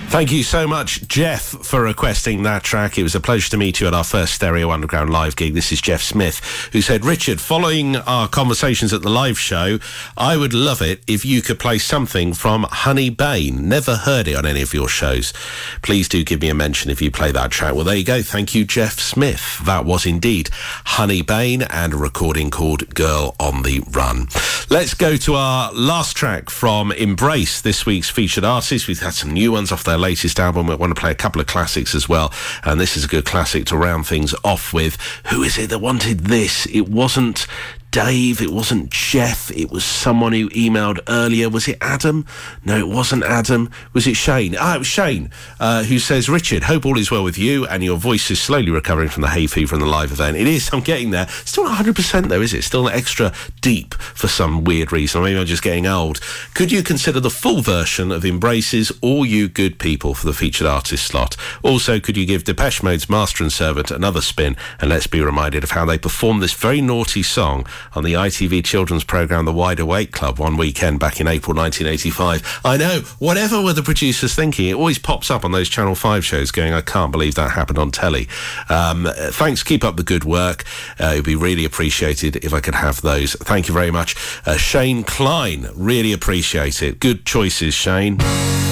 Thank you so much, Jeff, for requesting that track. It was a pleasure to meet you at our first Stereo Underground live gig. This is Jeff Smith, who said, Richard, following our conversations at the live show, I would love it if you could play something from Honey Bain. Never heard it on any of your shows. Please do give me a mention if you play that track. Well, there you go. Thank you, Jeff Smith. That was indeed Honey Bain and a recording called Girl on the Run. Let's go to our last track from Embrace, this week's featured artist. We've had some new ones off their latest album. We want to play a couple of classics as well, and this is a good classic to round things off with. Who is it that wanted this? It wasn't Dave, it wasn't Jeff, it was someone who emailed earlier. Was it Adam? No, it wasn't Adam. Was it Shane? It was Shane, who says, Richard, hope all is well with you and your voice is slowly recovering from the hay fever and the live event. It is, I'm getting there. Still not 100% though, is it? Still extra deep for some weird reason. Maybe I'm just getting old. Could you consider the full version of Embrace's All You Good People for the featured artist slot? Also, could you give Depeche Mode's Master and Servant another spin, and let's be reminded of how they performed this very naughty song on the ITV children's programme The Wide Awake Club one weekend back in April 1985. I know, whatever were the producers thinking, it always pops up on those Channel 5 shows going, I can't believe that happened on telly. Thanks, keep up the good work. It would be really appreciated if I could have those. Thank you very much. Shane Klein, really appreciate it. Good choices, Shane.